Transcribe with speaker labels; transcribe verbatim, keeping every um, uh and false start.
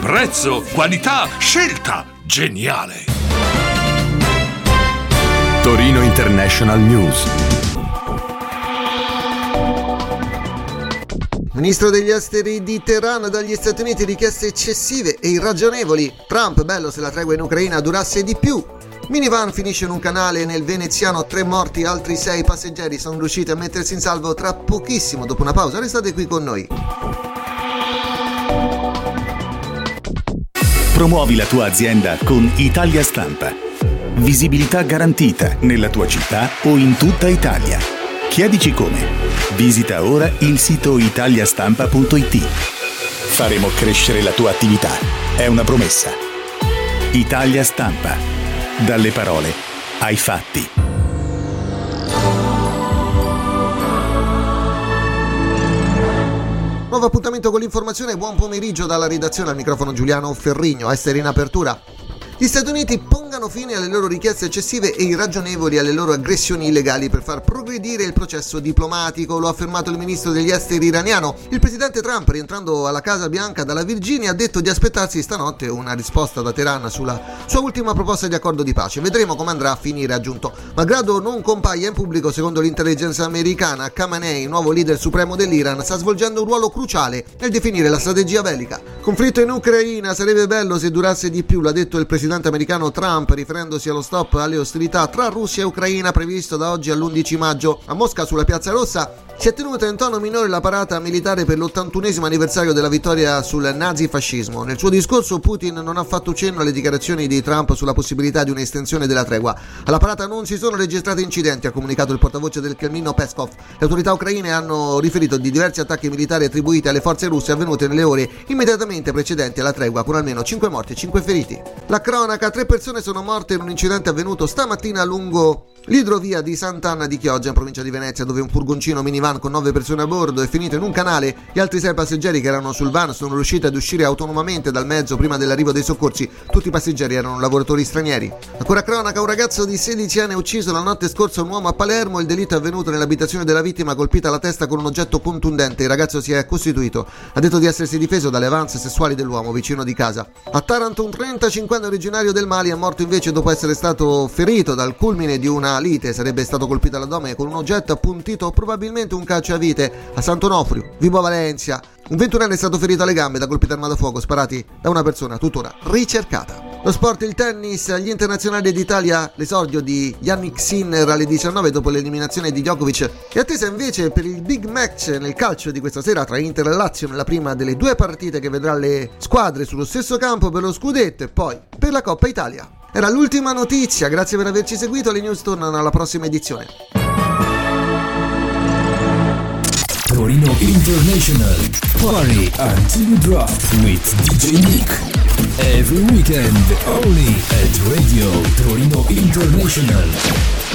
Speaker 1: prezzo, qualità, scelta, geniale.
Speaker 2: Torino International News.
Speaker 3: Ministro degli esteri di Teheran, dagli Stati Uniti richieste eccessive e irragionevoli. Trump, bello se la tregua in Ucraina durasse di più. Minivan finisce in un canale nel veneziano, tre morti, altri sei passeggeri sono riusciti a mettersi in salvo tra pochissimo. Dopo una pausa, restate qui con noi.
Speaker 2: Promuovi la tua azienda con Italia Stampa. Visibilità garantita nella tua città o in tutta Italia. Chiedici come. Visita ora il sito italiastampa punto it. Faremo crescere la tua attività. È una promessa. Italia Stampa. Dalle parole ai fatti.
Speaker 3: Nuovo appuntamento con l'informazione, buon pomeriggio dalla redazione, al microfono Giuliano Ferrigno. Essere in apertura. Gli Stati Uniti pongano fine alle loro richieste eccessive e irragionevoli, alle loro aggressioni illegali per far progredire il processo diplomatico, lo ha affermato il ministro degli esteri iraniano. Il presidente Trump, rientrando alla Casa Bianca dalla Virginia, ha detto di aspettarsi stanotte una risposta da Teheran sulla sua ultima proposta di accordo di pace. Vedremo come andrà a finire, ha aggiunto. Malgrado non compaia in pubblico, secondo l'intelligence americana, Khamenei, nuovo leader supremo dell'Iran, sta svolgendo un ruolo cruciale nel definire la strategia bellica. Conflitto in Ucraina, sarebbe bello se durasse di più, l'ha detto il presidente americano Trump, riferendosi allo stop alle ostilità tra Russia e Ucraina previsto da oggi all'undici maggio. A Mosca, sulla Piazza Rossa, si è tenuta in tono minore la parata militare per l'ottantunesimo anniversario della vittoria sul nazifascismo. Nel suo discorso Putin non ha fatto cenno alle dichiarazioni di Trump sulla possibilità di un'estensione della tregua. Alla parata non si sono registrati incidenti, ha comunicato il portavoce del Cremlino Peskov. Le autorità ucraine hanno riferito di diversi attacchi militari attribuiti alle forze russe avvenute nelle ore immediatamente precedenti alla tregua, con almeno cinque morti e cinque feriti. La cronaca: tre persone sono morte in un incidente avvenuto stamattina lungo l'idrovia di Sant'Anna di Chioggia, in provincia di Venezia, dove un furgoncino minivan con nove persone a bordo è finito in un canale. Gli altri sei passeggeri che erano sul van sono riusciti ad uscire autonomamente dal mezzo prima dell'arrivo dei soccorsi. Tutti i passeggeri erano lavoratori stranieri. Ancora cronaca: un ragazzo di sedici anni ha ucciso la notte scorsa un uomo a Palermo. Il delitto è avvenuto nell'abitazione della vittima, colpita alla testa con un oggetto contundente. Il ragazzo si è costituito, ha detto di essersi difeso dalle avance sessuali dell'uomo vicino di casa. A Taranto un trentacinquenne originario del Mali è morto invece dopo essere stato ferito dal culmine di una lite. Sarebbe stato colpito all'addome con un oggetto appuntito, probabilmente un cacciavite. A Sant'Onofrio, Vibo Valencia, un ventennenne è stato ferito alle gambe da colpi d'arma da fuoco sparati da una persona tuttora ricercata. Lo sport, il tennis, agli internazionali d'Italia l'esordio di Yannick Sinner alle diciannove dopo l'eliminazione di Djokovic, e attesa invece per il big match nel calcio di questa sera tra Inter e Lazio, nella prima delle due partite che vedrà le squadre sullo stesso campo per lo scudetto e poi per la Coppa Italia. Era l'ultima notizia, grazie per averci seguito, le news tornano alla prossima edizione.
Speaker 4: Torino International, party until you drop with D J Nick. Every weekend only at Radio Torino International.